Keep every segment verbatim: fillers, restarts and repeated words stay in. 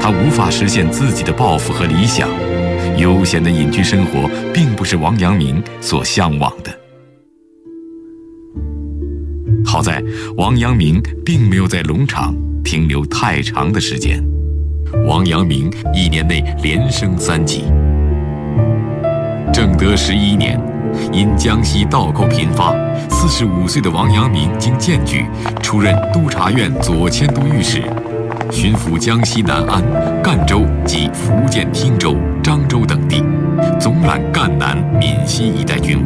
他无法实现自己的抱负和理想，悠闲的隐居生活并不是王阳明所向往的。好在王阳明并没有在龙场停留太长的时间，王阳明一年内连升三级。正德十一年，因江西盗寇频发，四十五岁的王阳明经荐举，出任督察院左迁都御史，巡抚江西南安、赣州及福建汀州、漳州等地，总揽赣南、闽西一带军务。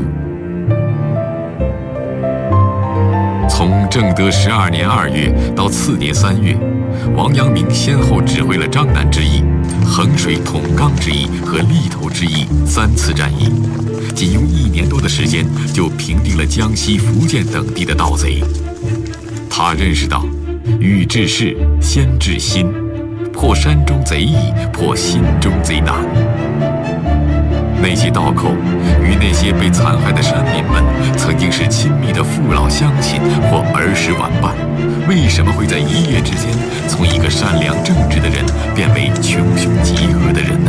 从正德十二年二月到次年三月，王阳明先后指挥了张南之役、衡水统冈之役和利头之役三次战役，仅用一年多的时间就平定了江西、福建等地的盗贼。他认识到，欲治事先治心，破山中贼易，破心中贼难。那些盗寇与那些被残害的山民们曾经是亲密的父老乡亲或儿时玩伴，为什么会在一夜之间从一个善良正直的人变为穷凶极恶的人呢？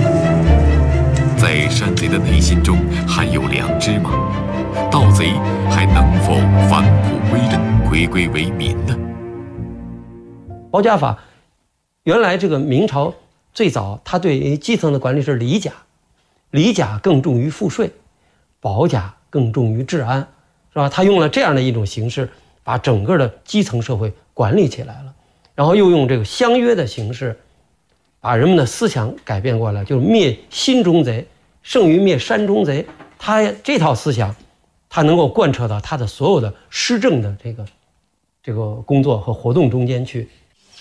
在山贼的内心中含有良知吗？盗贼还能否返璞归真，回归为民呢？ 保甲法原来这个明朝最早他对基层的管理是理甲，理甲更重于赋税，保甲更重于治安，是吧？他用了这样的一种形式，把整个的基层社会管理起来了，然后又用这个相约的形式，把人们的思想改变过来，就是灭心中贼胜于灭山中贼。他这套思想，他能够贯彻到他的所有的施政的这个这个工作和活动中间去。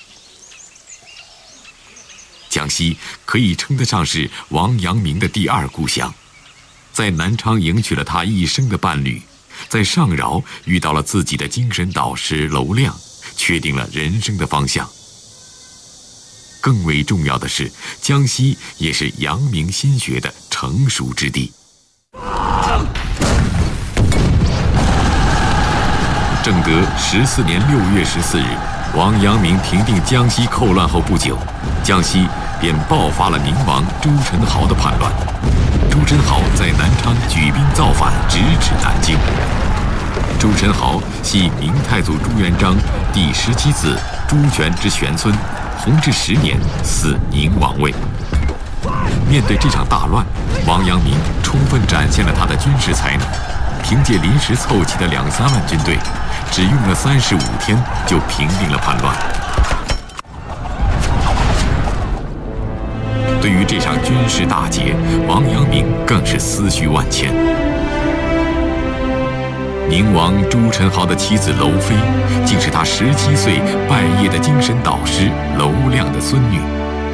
江西可以称得上是王阳明的第二故乡，在南昌迎娶了他一生的伴侣，在上饶遇到了自己的精神导师娄亮，确定了人生的方向。更为重要的是，江西也是阳明心学的成熟之地。正德十四年六月十四日，王阳明平定江西寇乱后不久，江西便爆发了宁王朱宸濠的叛乱。朱宸濠在南昌举兵造反，直指南京。朱宸濠系明太祖朱元璋第十七子朱权之玄孙，弘治十年嗣宁王位。面对这场大乱，王阳明充分展现了他的军事才能，凭借临时凑齐的两三万军队，只用了三十五天就平定了叛乱。对于这场军事大捷，王阳明更是思绪万千。宁王朱宸濠的妻子娄妃，竟是他十七岁拜谒的精神导师娄亮的孙女。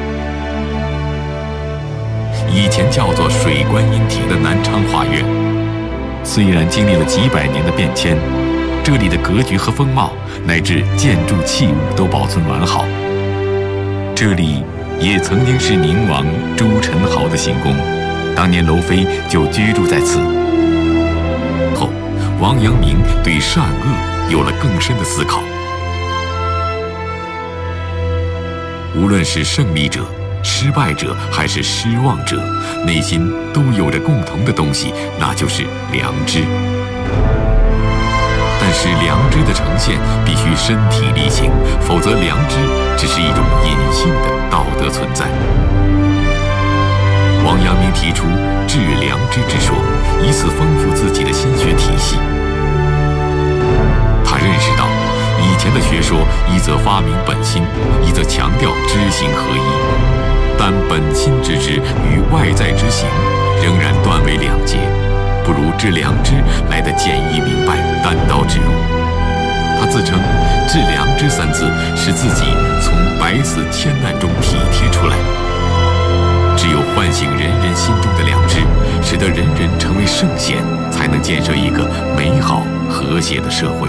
以前叫做水观音亭的南昌画院，虽然经历了几百年的变迁，这里的格局和风貌乃至建筑器物都保存完好。这里也曾经是宁王朱宸濠的行宫，当年娄妃就居住在此。后王阳明对善恶有了更深的思考。无论是胜利者、失败者还是失望者，内心都有着共同的东西，那就是良知。但是良知的呈现必须身体力行，否则良知只是一种隐性的道德存在。王阳明提出治良知之说，以此丰富自己的心学体系。他认识到，以前的学说一则发明本心，一则强调知行合一，但本心之知与外在之行仍然断为两截，不如治良知来得简易明白，单刀直入。他自称治良知三字使自己从百死千难中体贴出来。只有唤醒人人心中的良知，使得人人成为圣贤，才能建设一个美好和谐的社会。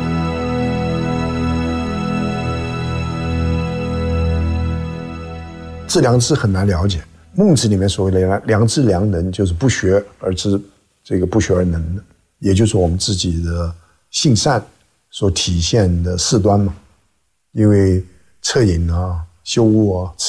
治良知很难了解，孟子里面所谓的良知良能，就是不学而知，这个不学而能的，也就是我们自己的性善所体现的四端嘛。因为恻隐啊、羞恶啊、